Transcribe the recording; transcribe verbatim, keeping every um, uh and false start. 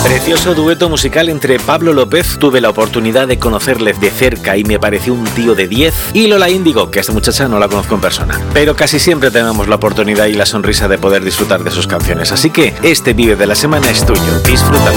Precioso dueto musical entre Pablo López, tuve la oportunidad de conocerle de cerca y me pareció un tío de diez, y Lola Índigo, que a esta muchacha no la conozco en persona, pero casi siempre tenemos la oportunidad y la sonrisa de poder disfrutar de sus canciones, así que este Vive de la Semana es tuyo, disfrútalo.